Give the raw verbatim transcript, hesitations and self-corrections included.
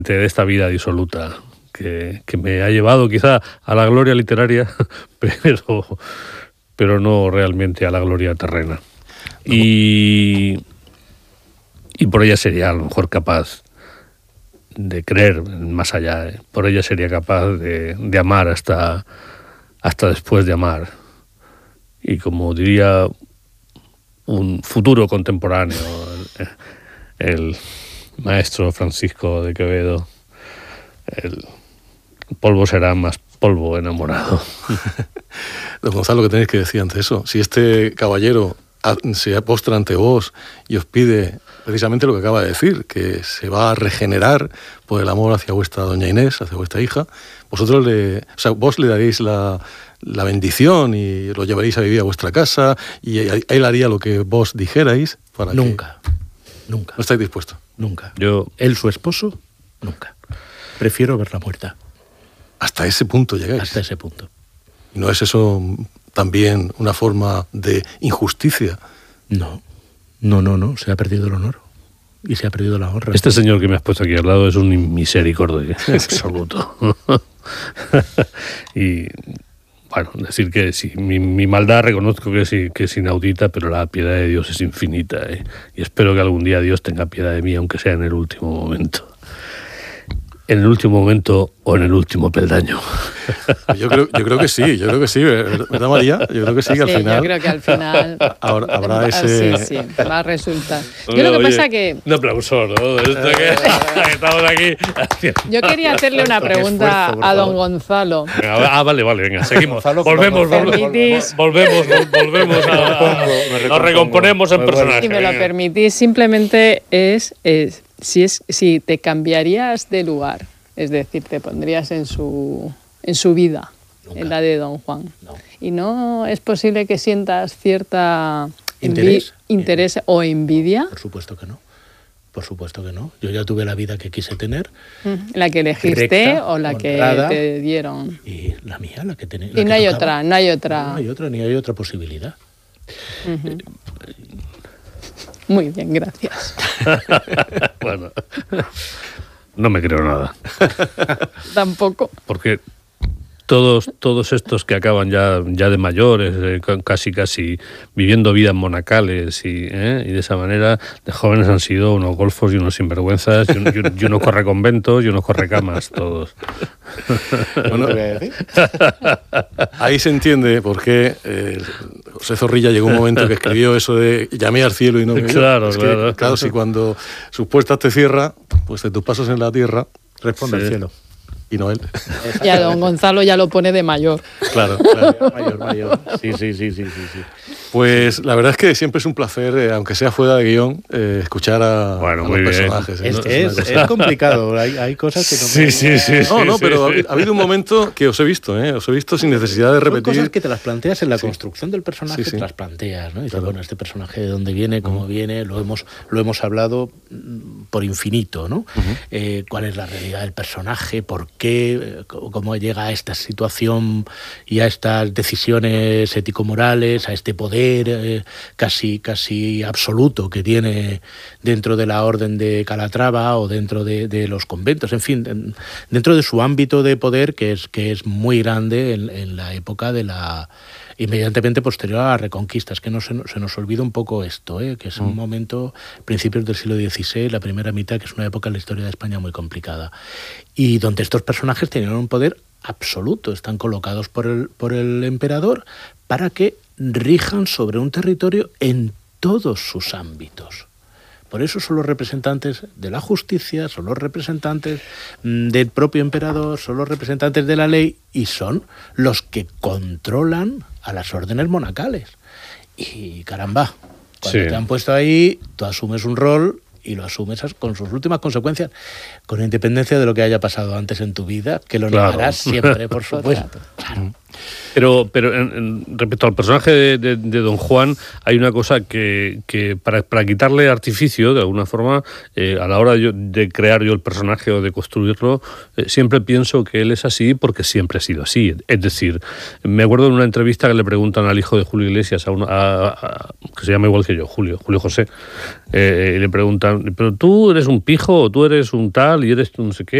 de esta vida disoluta que, que me ha llevado quizá a la gloria literaria, pero, pero no realmente a la gloria terrena. Y, y por ella sería a lo mejor capaz de creer más allá, ¿eh? Por ella sería capaz de, de amar hasta, hasta después de amar. Y como diría un futuro contemporáneo, el, el maestro Francisco de Quevedo, el polvo será más polvo enamorado. Don Gonzalo, ¿qué tenéis que decir ante eso? Si este caballero se postra ante vos y os pide precisamente lo que acaba de decir, que se va a regenerar por el amor hacia vuestra doña Inés, hacia vuestra hija, vosotros le, o sea, vos le daréis la, la bendición y lo llevaréis a vivir a vuestra casa y él haría lo que vos dijerais para nunca, que... nunca. ¿No estáis dispuestos? Nunca. Yo... Él, su esposo, nunca. Prefiero verla muerta. Hasta ese punto llegáis. Hasta ese punto. ¿Y no es eso también una forma de injusticia? No, no, no, no. Se ha perdido el honor y se ha perdido la honra. Este señor que me has puesto aquí al lado es un misericordia absoluto. Y bueno, decir que sí, mi, mi maldad reconozco que es, que es inaudita, pero la piedad de Dios es infinita, ¿eh? Y espero que algún día Dios tenga piedad de mí, aunque sea en el último momento. En el último momento o en el último peldaño. Yo creo, yo creo que sí, yo creo que sí, ¿verdad, María? Yo creo que sí, que al sí, final... yo creo que al final... Habrá, habrá ese... Sí, sí, va a resultar. Yo no, lo que oye, pasa que... Un aplauso, ¿no? Esto que, que estamos aquí... Yo quería hacerle una pregunta esfuerzo, a don Gonzalo. Venga, ah, vale, vale, venga, seguimos. Gonzalo, volvemos, Gonzalo, volvemos, volvemos, volvemos a... a nos recomponemos en personaje. Si me lo permitís, simplemente es... es si, es si te cambiarías de lugar, es decir, te pondrías en su, en su vida, nunca, en la de don Juan. No. ¿Y no es posible que sientas cierta interés, interés eh, o envidia? Por supuesto que no. Por supuesto que no. Yo ya tuve la vida que quise tener. ¿La que elegiste recta, o la honrada, que te dieron? Y la mía, la que tenía. Y no hay tocaba. otra, no hay otra. No hay otra, ni hay otra posibilidad. Uh-huh. Muy bien, gracias. Bueno, no me creo nada. Tampoco. Porque todos, todos estos que acaban ya, ya de mayores, eh, casi casi viviendo vidas monacales y, eh, y de esa manera, de jóvenes han sido unos golfos y unos sinvergüenzas y, un, y, un, y unos correconventos y unos correcamas, todos. Bueno, ahí se entiende por qué eh, José Zorrilla llegó un momento que escribió eso de llamé al cielo y no me oyó. Claro, es claro. Que, claro, si cuando sus puertas te cierra, pues de tus pasos en la tierra responde sí. al cielo. Y no él. Y a don Gonzalo ya lo pone de mayor. Claro, claro. Mayor, mayor. Sí, sí, sí, sí, sí, sí. Pues la verdad es que siempre es un placer, eh, aunque sea fuera de guión, eh, escuchar a, bueno, a muy los bien. personajes. Es, ¿no? es, es, es complicado, hay, hay cosas que no sí, me... sí, sí, No, sí, no, sí, pero sí. ha habido un momento que os he visto, ¿eh? Os he visto sin necesidad de repetir. Son cosas que te las planteas en la sí. construcción del personaje, sí, sí. te las planteas, ¿no? Y dices, claro. bueno, este personaje de dónde viene, cómo uh-huh. viene, lo hemos, lo hemos hablado por infinito, ¿no? Uh-huh. Eh, ¿Cuál es la realidad del personaje? ¿Por qué? ¿Cómo llega a esta situación y a estas decisiones ético-morales, a este poder eh, casi, casi absoluto que tiene dentro de la orden de Calatrava o dentro de, de los conventos, en fin, dentro de su ámbito de poder que es, que es muy grande en, en la época de la... inmediatamente posterior a la Reconquista. Es que no se, se nos olvida un poco esto, ¿eh? Que es un mm. momento, principios del siglo dieciséis, la primera mitad, que es una época en la historia de España muy complicada. Y donde estos personajes tenían un poder absoluto, están colocados por el, por el emperador para que rijan sobre un territorio en todos sus ámbitos. Por eso son los representantes de la justicia, son los representantes del propio emperador, son los representantes de la ley y son los que controlan a las órdenes monacales. Y caramba, cuando sí. te han puesto ahí, tú asumes un rol y lo asumes con sus últimas consecuencias, con independencia de lo que haya pasado antes en tu vida, que lo claro. negarás siempre, por supuesto. Claro. Pero, pero en, en, respecto al personaje de, de, de Don Juan, hay una cosa que, que para, para quitarle artificio, de alguna forma, eh, a la hora de, yo, de crear yo el personaje o de construirlo, eh, siempre pienso que él es así porque siempre ha sido así. Es decir, me acuerdo de una entrevista que le preguntan al hijo de Julio Iglesias, a uno, a, a, que se llama igual que yo, Julio, Julio José, eh, y le preguntan, ¿pero tú eres un pijo o tú eres un tal y eres un no sé qué?